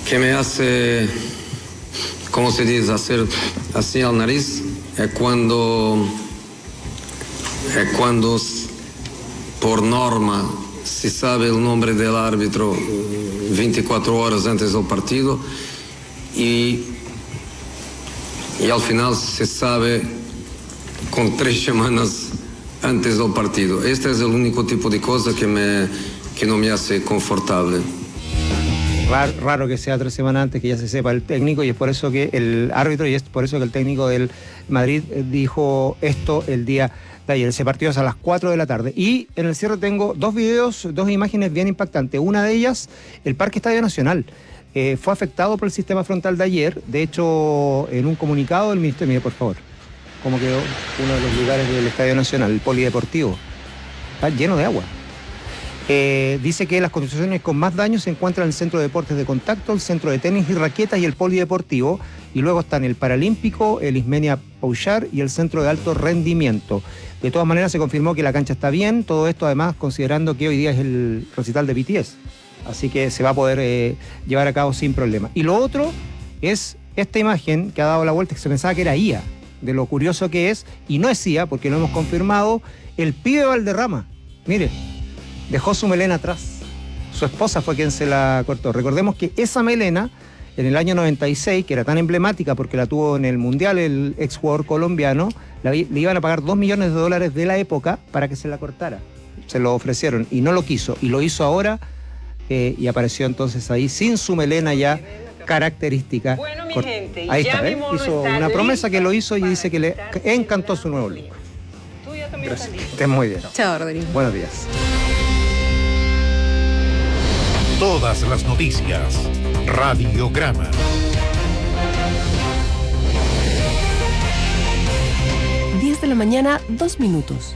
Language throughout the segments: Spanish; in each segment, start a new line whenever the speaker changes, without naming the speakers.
que me hace, ¿cómo se dice?, hacer así al nariz, es cuando por norma se sabe el nombre del árbitro 24 horas antes del partido y al final se sabe con 3 semanas antes del partido. Este es el único tipo de cosa que no me hace confortable.
Raro que sea 3 semanas antes que ya se sepa el técnico, y es por eso que el árbitro, y es por eso que el técnico del Madrid dijo esto el día de ayer. Ese partido es a las 4 de la tarde. Y en el cierre tengo 2 videos, 2 imágenes bien impactantes. Una de ellas, el Parque Estadio Nacional. Fue afectado por el sistema frontal de ayer. De hecho, en un comunicado del Ministerio, mire por favor, cómo quedó uno de los lugares del Estadio Nacional, el polideportivo. Está lleno de agua. Dice que las construcciones con más daño se encuentran el Centro de Deportes de Contacto, el Centro de Tenis y Raquetas y el Polideportivo, y luego están el Paralímpico, el Ismenia Pouchar y el Centro de Alto Rendimiento. De todas maneras se confirmó que la cancha está bien, todo esto además considerando que hoy día es el recital de BTS, así que se va a poder llevar a cabo sin problema. Y lo otro es esta imagen que ha dado la vuelta, que se pensaba que era IA, de lo curioso que es, y no es IA porque lo hemos confirmado, el pibe Valderrama, mire, dejó su melena atrás. Su esposa fue quien se la cortó. Recordemos que esa melena, en el año 96, que era tan emblemática porque la tuvo en el Mundial el exjugador colombiano, le iban a pagar $2 millones de la época para que se la cortara. Se lo ofrecieron y no lo quiso. Y lo hizo ahora y apareció entonces ahí sin su melena ya característica.
Bueno, mi gente,
ahí
ya
está,
mi mono
hizo
está
una promesa que lo hizo y
para
dice que le encantó su nuevo look.
Tú ya también estás listo.
Estés muy bien.
Chao, Rodrigo.
Buenos días.
Todas las noticias. Radiograma.
De la mañana, 2 minutos.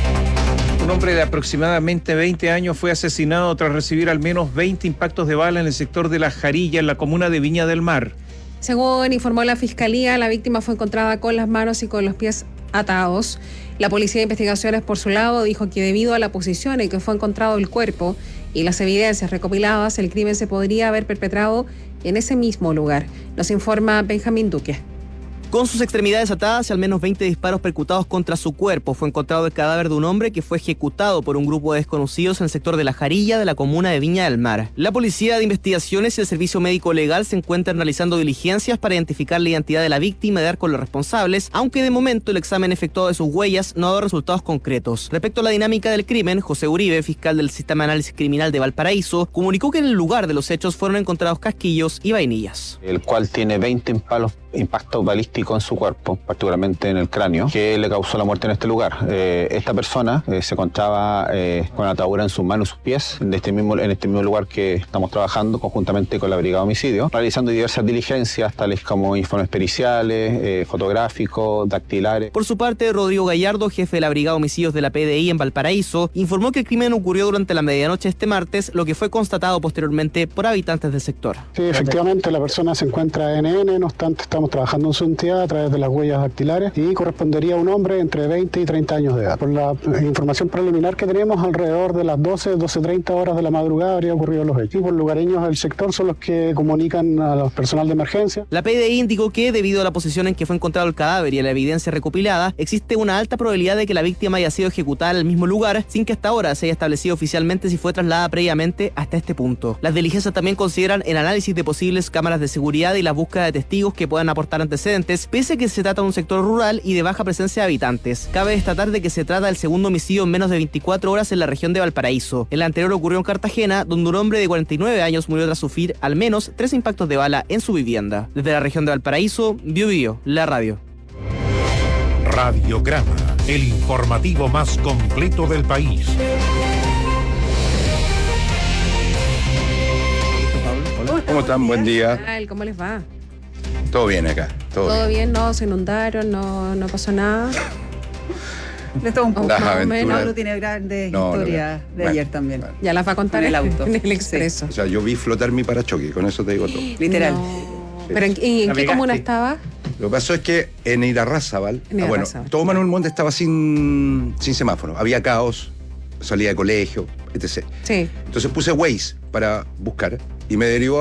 Un hombre de aproximadamente 20 años fue asesinado tras recibir al menos 20 impactos de bala en el sector de La Jarilla, en la comuna de Viña del Mar.
Según informó la Fiscalía, la víctima fue encontrada con las manos y con los pies atados. La Policía de Investigaciones, por su lado, dijo que debido a la posición en que fue encontrado el cuerpo y las evidencias recopiladas, el crimen se podría haber perpetrado en ese mismo lugar. Nos informa Benjamín Duque.
Con sus extremidades atadas y al menos 20 disparos percutados contra su cuerpo, fue encontrado el cadáver de un hombre que fue ejecutado por un grupo de desconocidos en el sector de La Jarilla de la comuna de Viña del Mar. La Policía de Investigaciones y el Servicio Médico Legal se encuentran realizando diligencias para identificar la identidad de la víctima y dar con los responsables, aunque de momento el examen efectuado de sus huellas no ha dado resultados concretos. Respecto a la dinámica del crimen, José Uribe, fiscal del Sistema de Análisis Criminal de Valparaíso, comunicó que en el lugar de los hechos fueron encontrados casquillos y vainillas.
El cual tiene 20 impactos balísticos en su cuerpo, particularmente en el cráneo, que le causó la muerte en este lugar. Esta persona se encontraba con atadura en sus manos y sus pies en este mismo lugar que estamos trabajando conjuntamente con la Brigada de Homicidio, realizando diversas diligencias tales como informes periciales, fotográficos, dactilares.
Por su parte, Rodrigo Gallardo, jefe de la Brigada de Homicidios de la PDI en Valparaíso, informó que el crimen ocurrió durante la medianoche de este martes, lo que fue constatado posteriormente por habitantes del sector.
Sí, efectivamente, la persona se encuentra NN, no obstante estamos trabajando en su entidad a través de las huellas dactilares y correspondería a un hombre entre 20 y 30 años de edad. Por la información preliminar que tenemos, alrededor de las 12:30 horas de la madrugada habría ocurrido los hechos. Los lugareños del sector son los que comunican a los personal de emergencia.
La PDI indicó que, debido a la posición en que fue encontrado el cadáver y a la evidencia recopilada, existe una alta probabilidad de que la víctima haya sido ejecutada en el mismo lugar, sin que hasta ahora se haya establecido oficialmente si fue trasladada previamente hasta este punto. Las diligencias también consideran el análisis de posibles cámaras de seguridad y la búsqueda de testigos que puedan aportar antecedentes, pese a que se trata de un sector rural y de baja presencia de habitantes. Cabe destacar de que se trata del segundo homicidio en menos de 24 horas en la región de Valparaíso. El anterior ocurrió en Cartagena, donde un hombre de 49 años murió tras sufrir al menos 3 impactos de bala en su vivienda. Desde la región de Valparaíso, Biobío, la radio.
Radiograma, el informativo más completo del país.
Hola.
¿Cómo están? Buen día.
¿Cómo les va?
Todo bien acá.
Todo bien, no se inundaron, no pasó nada.
De todo un poco.
Las aventuras.
Pablo tiene grandes historias de ayer también.
Bueno. Ya las va a contar
el auto.
En el Expreso.
O sea, yo vi flotar mi parachoque, con eso te digo todo.
Literal.
No. ¿Pero en qué comuna estaba?
Lo que pasó es que en Irarrázaval, todo Manuel Montt estaba sin semáforo. Había caos, salía de colegio, etc.
Sí.
Entonces puse Waze para buscar y me derivó